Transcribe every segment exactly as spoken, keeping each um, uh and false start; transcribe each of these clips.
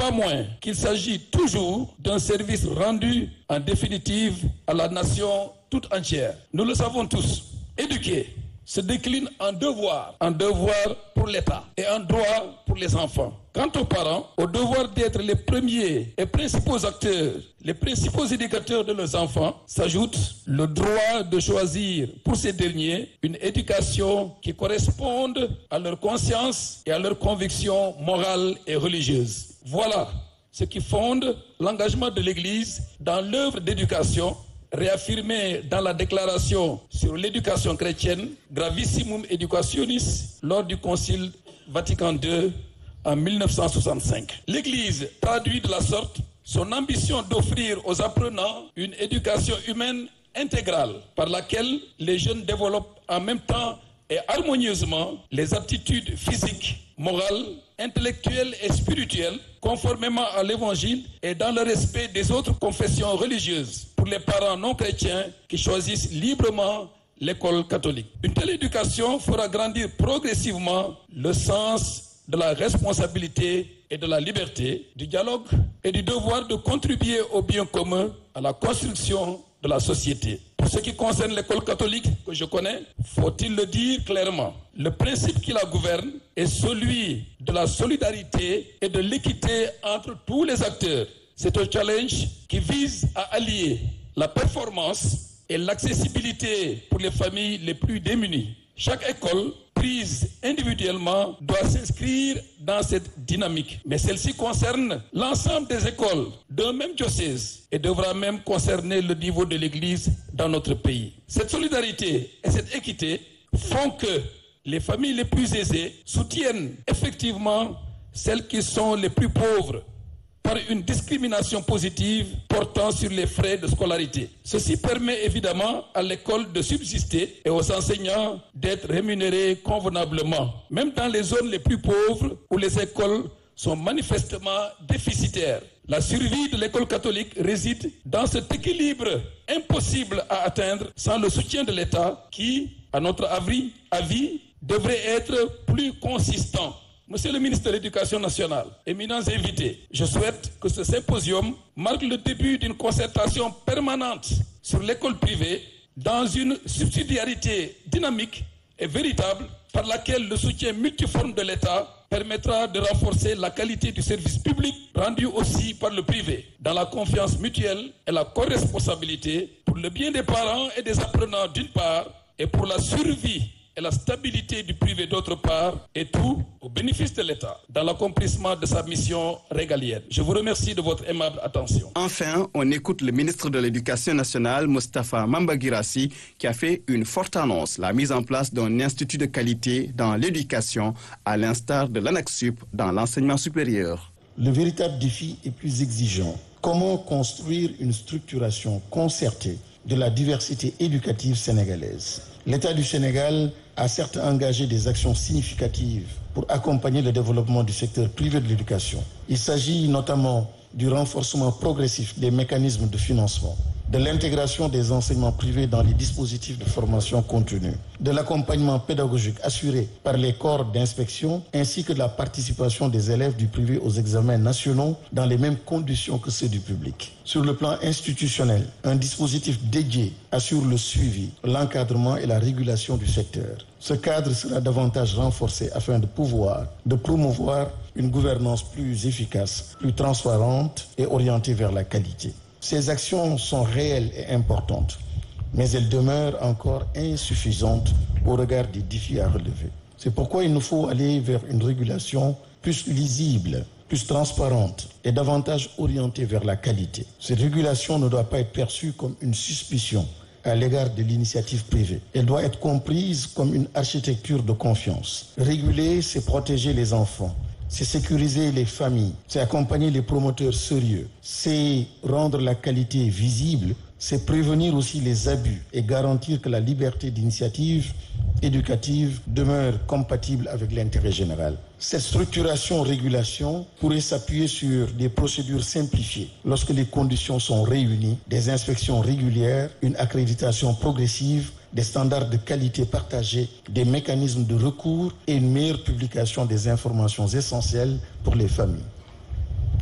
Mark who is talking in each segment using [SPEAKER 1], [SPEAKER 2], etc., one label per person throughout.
[SPEAKER 1] pas moins qu'il s'agit toujours d'un service rendu en définitive à la nation toute entière. Nous le savons tous, éduquer se décline en devoir, en devoir pour l'État et en droit pour les enfants. Quant aux parents, au devoir d'être les premiers et principaux acteurs, les principaux éducateurs de leurs enfants, s'ajoute le droit de choisir pour ces derniers une éducation qui corresponde à leur conscience et à leurs convictions morales et religieuses. Voilà ce qui fonde l'engagement de l'Église dans l'œuvre d'éducation réaffirmé dans la déclaration sur l'éducation chrétienne, Gravissimum Educationis, lors du Concile Vatican deux en mille neuf cent soixante-cinq. L'Église traduit de la sorte son ambition d'offrir aux apprenants une éducation humaine intégrale par laquelle les jeunes développent en même temps et harmonieusement les aptitudes physiques, morales, intellectuelles et spirituelles, conformément à l'Évangile et dans le respect des autres confessions religieuses, pour les parents non chrétiens qui choisissent librement l'école catholique. Une telle éducation fera grandir progressivement le sens de la responsabilité et de la liberté, du dialogue et du devoir de contribuer au bien commun, à la construction de la société. Pour ce qui concerne l'école catholique que je connais, faut-il le dire clairement, le principe qui la gouverne est celui de la solidarité et de l'équité entre tous les acteurs. C'est un challenge qui vise à allier la performance et l'accessibilité pour les familles les plus démunies. Chaque école, prise individuellement, doit s'inscrire dans cette dynamique. Mais celle-ci concerne l'ensemble des écoles d'un même diocèse et devra même concerner le niveau de l'Église dans notre pays. Cette solidarité et cette équité font que les familles les plus aisées soutiennent effectivement celles qui sont les plus pauvres par une discrimination positive portant sur les frais de scolarité. Ceci permet évidemment à l'école de subsister et aux enseignants d'être rémunérés convenablement, même dans les zones les plus pauvres où les écoles sont manifestement déficitaires. La survie de l'école catholique réside dans cet équilibre impossible à atteindre sans le soutien de l'État qui, à notre avis, avis devrait être plus consistant. Monsieur le ministre de l'Éducation nationale, éminents invités, je souhaite que ce symposium marque le début d'une concertation permanente sur l'école privée dans une subsidiarité dynamique et véritable par laquelle le soutien multiforme de l'État permettra de renforcer la qualité du service public rendu aussi par le privé, dans la confiance mutuelle et la corresponsabilité pour le bien des parents et des apprenants d'une part et pour la survie et la stabilité du privé d'autre part, et tout au bénéfice de l'État, dans l'accomplissement de sa mission régalienne. Je vous remercie de votre aimable attention.
[SPEAKER 2] Enfin, on écoute le ministre de l'Éducation nationale, Moustapha Mamba Guirassy, qui a fait une forte annonce, la mise en place d'un institut de qualité dans l'éducation, à l'instar de l'ANAQ-Sup dans l'enseignement supérieur.
[SPEAKER 3] Le véritable défi est plus exigeant. Comment construire une structuration concertée de la diversité éducative sénégalaise? L'État du Sénégal a certes engagé des actions significatives pour accompagner le développement du secteur privé de l'éducation. Il s'agit notamment du renforcement progressif des mécanismes de financement, de l'intégration des enseignements privés dans les dispositifs de formation continue, de l'accompagnement pédagogique assuré par les corps d'inspection, ainsi que de la participation des élèves du privé aux examens nationaux dans les mêmes conditions que ceux du public. Sur le plan institutionnel, un dispositif dédié assure le suivi, l'encadrement et la régulation du secteur. Ce cadre sera davantage renforcé afin de pouvoir, de promouvoir une gouvernance plus efficace, plus transparente et orientée vers la qualité. Ces actions sont réelles et importantes, mais elles demeurent encore insuffisantes au regard des défis à relever. C'est pourquoi il nous faut aller vers une régulation plus lisible, plus transparente et davantage orientée vers la qualité. Cette régulation ne doit pas être perçue comme une suspicion à l'égard de l'initiative privée. Elle doit être comprise comme une architecture de confiance. Réguler, c'est protéger les enfants. C'est sécuriser les familles, c'est accompagner les promoteurs sérieux, c'est rendre la qualité visible, c'est prévenir aussi les abus et garantir que la liberté d'initiative éducative demeure compatible avec l'intérêt général. Cette structuration-régulation pourrait s'appuyer sur des procédures simplifiées lorsque les conditions sont réunies, des inspections régulières, une accréditation progressive, des standards de qualité partagés, des mécanismes de recours et une meilleure publication des informations essentielles pour les familles.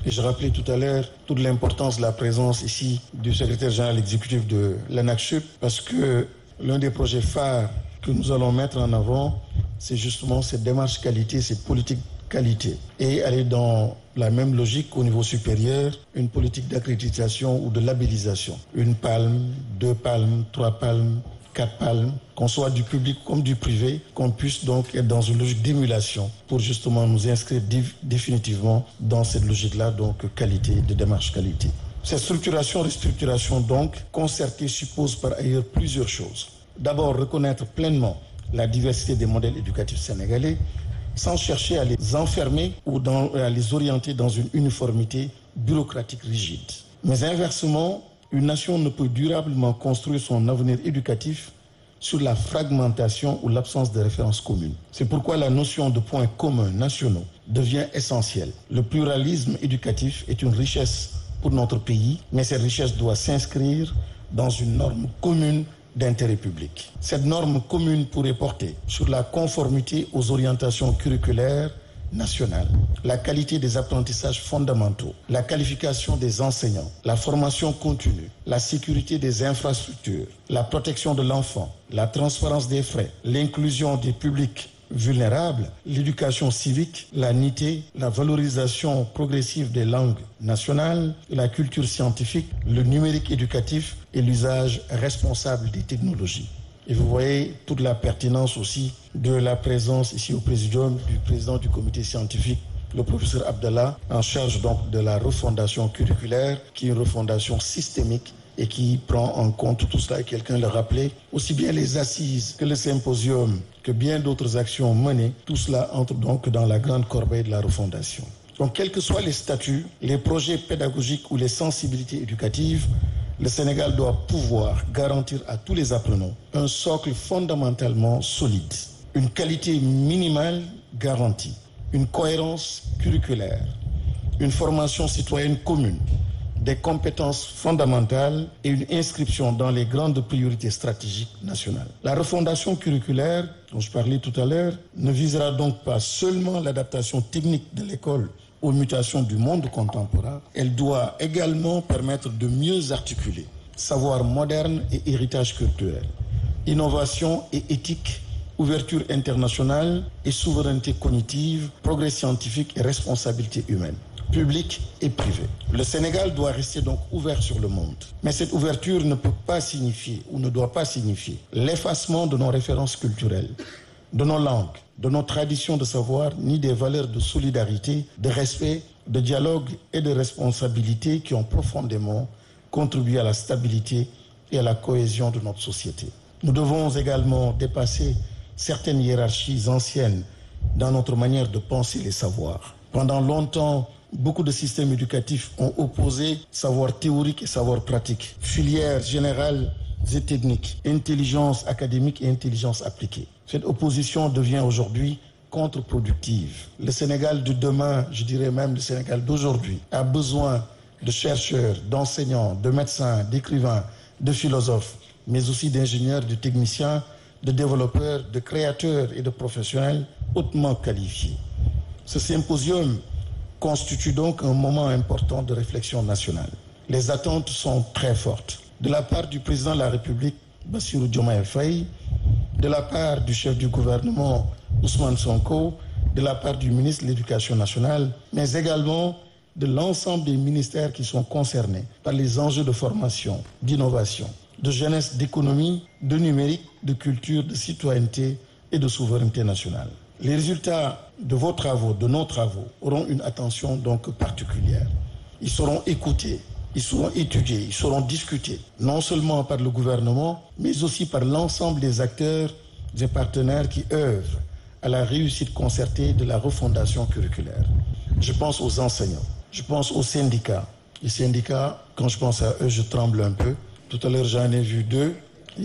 [SPEAKER 3] Et je rappelais tout à l'heure toute l'importance de la présence ici du secrétaire général exécutif de l'ANAQ-Sup, parce que l'un des projets phares que nous allons mettre en avant, c'est justement cette démarche qualité, cette politique qualité. Et aller dans la même logique au niveau supérieur, une politique d'accréditation ou de labellisation. Une palme, deux palmes, trois palmes, quatre palmes, qu'on soit du public comme du privé, qu'on puisse donc être dans une logique d'émulation pour justement nous inscrire définitivement dans cette logique-là, donc qualité, de démarche qualité. Cette structuration, restructuration donc, concertée suppose par ailleurs plusieurs choses. D'abord, reconnaître pleinement la diversité des modèles éducatifs sénégalais, sans chercher à les enfermer ou dans, à les orienter dans une uniformité bureaucratique rigide. Mais inversement, une nation ne peut durablement construire son avenir éducatif sur la fragmentation ou l'absence de références communes. C'est pourquoi la notion de points communs nationaux devient essentielle. Le pluralisme éducatif est une richesse pour notre pays, mais cette richesse doit s'inscrire dans une norme commune d'intérêt public. Cette norme commune pourrait porter sur la conformité aux orientations curriculaires nationales, la qualité des apprentissages fondamentaux, la qualification des enseignants, la formation continue, la sécurité des infrastructures, la protection de l'enfant, la transparence des frais, l'inclusion des publics vulnérables, l'éducation civique, la nité, la valorisation progressive des langues nationales, la culture scientifique, le numérique éducatif et l'usage responsable des technologies. Et vous voyez toute la pertinence aussi de la présence ici au Présidium du président du comité scientifique, le professeur Abdallah, en charge donc de la refondation curriculaire, qui est une refondation systémique et qui prend en compte tout cela, et quelqu'un le rappelait, aussi bien les assises que le symposium, que bien d'autres actions menées, tout cela entre donc dans la grande corbeille de la refondation. Donc, quels que soient les statuts, les projets pédagogiques ou les sensibilités éducatives, le Sénégal doit pouvoir garantir à tous les apprenants un socle fondamentalement solide, une qualité minimale garantie, une cohérence curriculaire, une formation citoyenne commune, des compétences fondamentales et une inscription dans les grandes priorités stratégiques nationales. La refondation curriculaire, dont je parlais tout à l'heure, ne visera donc pas seulement l'adaptation technique de l'école aux mutations du monde contemporain, elle doit également permettre de mieux articuler savoir moderne et héritage culturel, innovation et éthique, ouverture internationale et souveraineté cognitive, progrès scientifique et responsabilité humaine, public et privé. Le Sénégal doit rester donc ouvert sur le monde. Mais cette ouverture ne peut pas signifier ou ne doit pas signifier l'effacement de nos références culturelles, de nos langues, de nos traditions de savoir, ni des valeurs de solidarité, de respect, de dialogue et de responsabilité qui ont profondément contribué à la stabilité et à la cohésion de notre société. Nous devons également dépasser certaines hiérarchies anciennes dans notre manière de penser les savoirs. Pendant longtemps, beaucoup de systèmes éducatifs ont opposé savoir théorique et savoir pratique, filières générales et techniques, intelligence académique et intelligence appliquée. Cette opposition devient aujourd'hui contre-productive. Le Sénégal de demain, je dirais même le Sénégal d'aujourd'hui, a besoin de chercheurs, d'enseignants, de médecins, d'écrivains, de philosophes, mais aussi d'ingénieurs, de techniciens, de développeurs, de créateurs et de professionnels hautement qualifiés. Ce symposium constitue donc un moment important de réflexion nationale. Les attentes sont très fortes. De la part du président de la République, Bassirou Diomaye Faye, de la part du chef du gouvernement, Ousmane Sonko, de la part du ministre de l'Éducation nationale, mais également de l'ensemble des ministères qui sont concernés par les enjeux de formation, d'innovation, de jeunesse, d'économie, de numérique, de culture, de citoyenneté et de souveraineté nationale. Les résultats de vos travaux, de nos travaux, auront une attention donc particulière. Ils seront écoutés, ils seront étudiés, ils seront discutés, non seulement par le gouvernement, mais aussi par l'ensemble des acteurs et partenaires qui œuvrent à la réussite concertée de la refondation curriculaire. Je pense aux enseignants, je pense aux syndicats. Les syndicats, quand je pense à eux, je tremble un peu. Tout à l'heure, j'en ai vu deux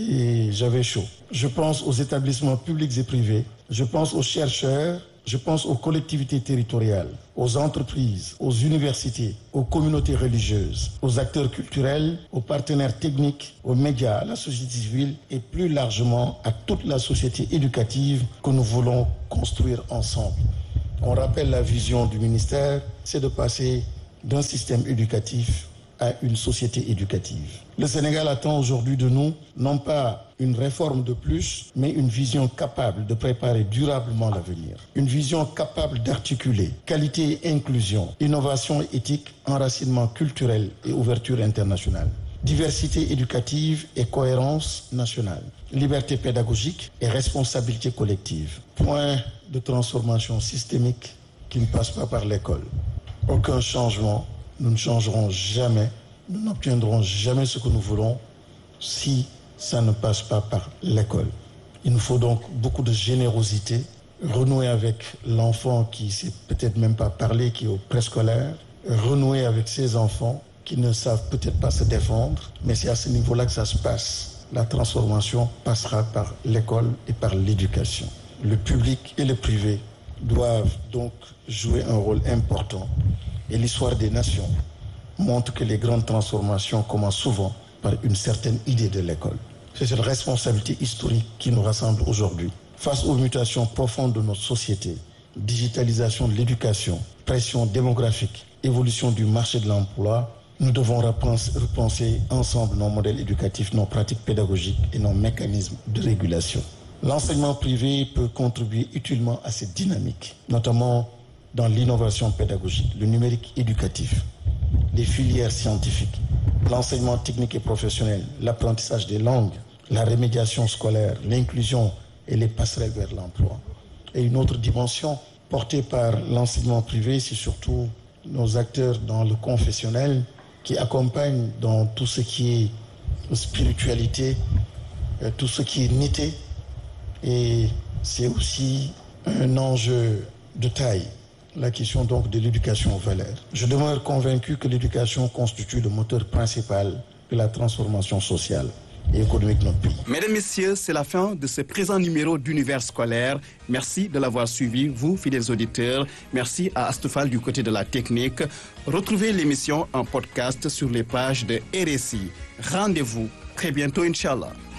[SPEAKER 3] et j'avais chaud. Je pense aux établissements publics et privés, je pense aux chercheurs, je pense aux collectivités territoriales, aux entreprises, aux universités, aux communautés religieuses, aux acteurs culturels, aux partenaires techniques, aux médias, à la société civile et plus largement à toute la société éducative que nous voulons construire ensemble. On rappelle la vision du ministère, c'est de passer d'un système éducatif à une société éducative. Le Sénégal attend aujourd'hui de nous non pas une réforme de plus, mais une vision capable de préparer durablement l'avenir. Une vision capable d'articuler qualité et inclusion, innovation et éthique, enracinement culturel et ouverture internationale. Diversité éducative et cohérence nationale. Liberté pédagogique et responsabilité collective. Point de transformation systémique qui ne passe pas par l'école. Aucun changement, nous ne changerons jamais, nous n'obtiendrons jamais ce que nous voulons si ça ne passe pas par l'école. Il nous faut donc beaucoup de générosité, renouer avec l'enfant qui ne sait peut-être même pas parler, qui est au préscolaire, renouer avec ces enfants qui ne savent peut-être pas se défendre, mais c'est à ce niveau-là que ça se passe. La transformation passera par l'école et par l'éducation. Le public et le privé doivent donc jouer un rôle important. Et l'histoire des nations montre que les grandes transformations commencent souvent par une certaine idée de l'école. C'est cette responsabilité historique qui nous rassemble aujourd'hui. Face aux mutations profondes de notre société, digitalisation de l'éducation, pression démographique, évolution du marché de l'emploi, nous devons repenser ensemble nos modèles éducatifs, nos pratiques pédagogiques et nos mécanismes de régulation. L'enseignement privé peut contribuer utilement à cette dynamique, notamment dans l'innovation pédagogique, le numérique éducatif, les filières scientifiques, l'enseignement technique et professionnel, l'apprentissage des langues, la remédiation scolaire, l'inclusion et les passerelles vers l'emploi. Et une autre dimension portée par l'enseignement privé, c'est surtout nos acteurs dans le confessionnel qui accompagnent dans tout ce qui est spiritualité, tout ce qui est nité. Et c'est aussi un enjeu de taille, la question donc de l'éducation aux valeurs. Je demeure convaincu que l'éducation constitue le moteur principal de la transformation sociale et économique de notre pays.
[SPEAKER 2] Mesdames, Messieurs, c'est la fin de ce présent numéro d'Univers scolaire. Merci de l'avoir suivi, vous, fidèles auditeurs. Merci à Astoufal du côté de la technique. Retrouvez l'émission en podcast sur les pages de R S I. Rendez-vous très bientôt, Inch'Allah.